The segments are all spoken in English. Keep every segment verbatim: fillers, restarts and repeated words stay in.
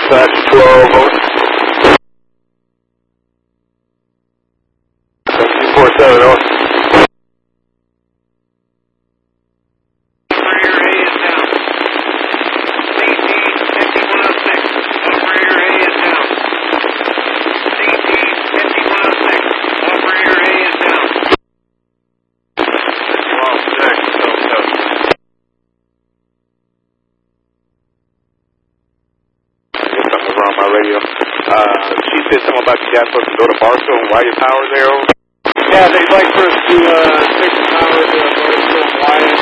Dispatch twelve, over. two four seven, over. Radio. Uh, she said something about you guys supposed to go to Barstow and why your power's there, over? Yeah, they'd like for us to uh, take the power to Barstow and Wyatt.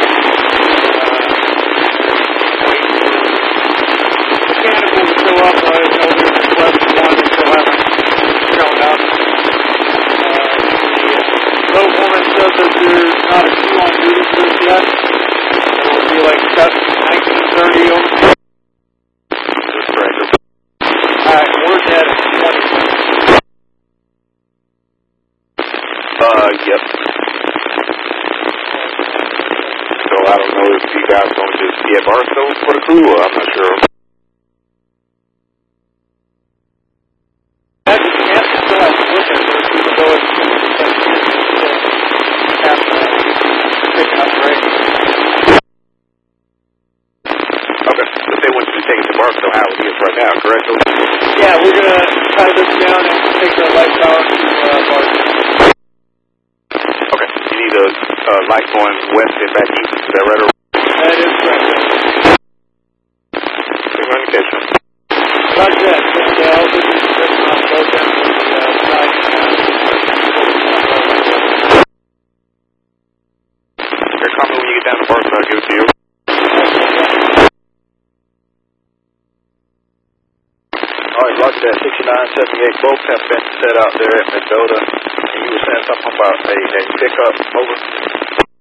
Uh, mechanical will show up. I know there's a request for one that still hasn't shown up. Uh, the low woman says that there's not a crew on duty for us yet. It will be like nineteen thirty over. Alright, we're dead at twenty. Uh, yep. So I don't know if you guys going to just be at Barstow for the crew, or I'm not sure. I just can't still have to look at it, even though it's half picking up rate. Okay, but they want you to take it to Barstow, how it is right now, correct? Yeah, we're going to tie this down and take the light power to uh, Barstow. Okay, you need a uh, light going west and back east, is that right? That is correct. Communication. Roger that. Just, uh, I'll give you the description on both ends of the uh, side. Here, call me when you get down to Barstow, I'll give it to you. Alright, Roger that. sixty-nine seventy-eight, both have been set out there at Mendota. And you were saying something about a, a pickup, over?